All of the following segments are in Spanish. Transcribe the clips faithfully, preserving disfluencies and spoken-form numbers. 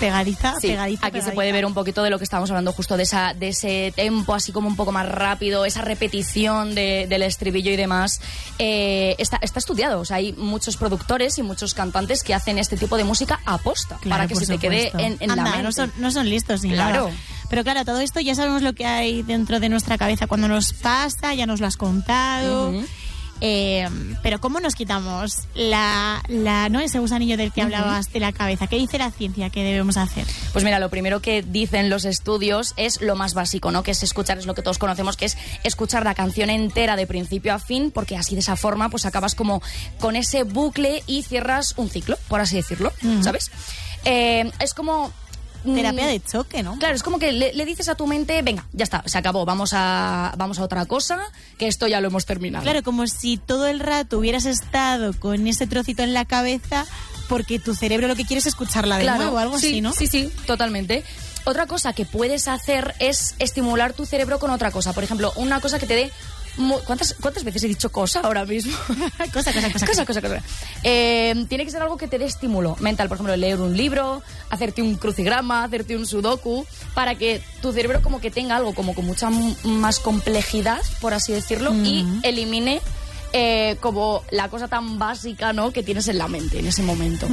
Pegadiza, sí, pegadiza, aquí pegadiza. se puede ver un poquito de lo que estábamos hablando justo, de esa de ese tempo así como un poco más rápido, esa repetición de, del estribillo y demás. Eh, está, está estudiado, o sea, hay muchos productores y muchos cantantes que hacen este tipo de música aposta, Claro, para que se te quede en, en Anda, la mente. No son, no son listos ni Claro. nada. Pero claro, todo esto ya sabemos lo que hay dentro de nuestra cabeza cuando nos pasa, ya nos lo has contado. Uh-huh. Eh, pero ¿cómo nos quitamos la, la, ¿no? ese gusanillo del que uh-huh. hablabas de la cabeza? ¿Qué dice la ciencia que debemos hacer? Pues mira, lo primero que dicen los estudios es lo más básico, ¿no? Que es escuchar, es lo que todos conocemos, que es escuchar la canción entera de principio a fin, porque así de esa forma pues acabas como con ese bucle y cierras un ciclo, por así decirlo, uh-huh. ¿sabes? Eh, es como... terapia de choque, ¿no? Claro, es como que le, le dices a tu mente, venga, ya está, se acabó, vamos a, vamos a otra cosa, que esto ya lo hemos terminado. Claro, como si todo el rato hubieras estado con ese trocito en la cabeza porque tu cerebro lo que quiere es escucharla de claro, nuevo o algo sí, así, ¿no? Sí, sí, totalmente. Otra cosa que puedes hacer es estimular tu cerebro con otra cosa. Por ejemplo, una cosa que te dé... ¿Cuántas, ¿Cuántas veces he dicho cosa ahora mismo? cosa, cosa, cosa. Cosa, cosa, cosa. Eh, tiene que ser algo que te dé estímulo mental. Por ejemplo, leer un libro, hacerte un crucigrama, hacerte un sudoku, para que tu cerebro como que tenga algo como con mucha m- más complejidad, por así decirlo, mm. y elimine eh, como la cosa tan básica, ¿no?, que tienes en la mente en ese momento.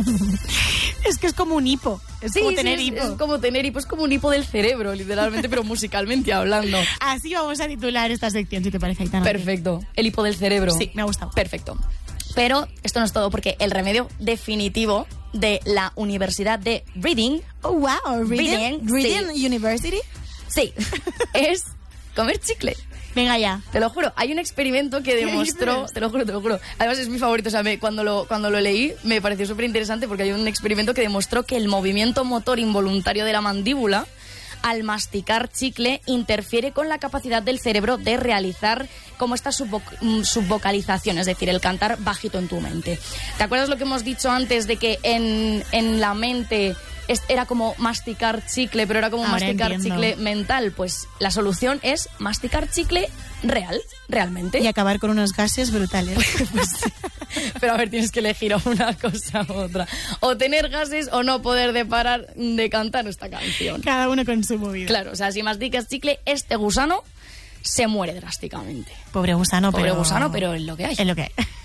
Es que es como un hipo. Es sí, como tener sí, hipo. Es, es como tener hipo. Es como un hipo del cerebro, literalmente, pero musicalmente hablando. Así vamos a titular esta sección, si te parece, Aitana. Perfecto. El hipo del cerebro. Sí, me ha gustado. Perfecto. Pero esto no es todo, porque el remedio definitivo de la Universidad de Reading... Oh, wow. Reading, Reading sí. University. Sí. Es comer chicle. Venga ya. Te lo juro, hay un experimento que demostró, te lo juro, te lo juro. Además es mi favorito, o sea, me, cuando, lo, cuando lo leí me pareció súper interesante porque hay un experimento que demostró que el movimiento motor involuntario de la mandíbula al masticar chicle interfiere con la capacidad del cerebro de realizar como esta subvo- subvocalización, es decir, el cantar bajito en tu mente. ¿Te acuerdas lo que hemos dicho antes de que en, en la mente era como masticar chicle, pero era como Ahora masticar entiendo. chicle mental? Pues la solución es masticar chicle real, realmente. Y acabar con unos gases brutales. Pues sí. Pero a ver, tienes que elegir una cosa u otra. O tener gases o no poder de parar de cantar esta canción. Cada uno con su movida. Claro, o sea, si masticas chicle, este gusano se muere drásticamente. Pobre gusano, Pobre pero... gusano, pero es lo que hay. Es lo que hay.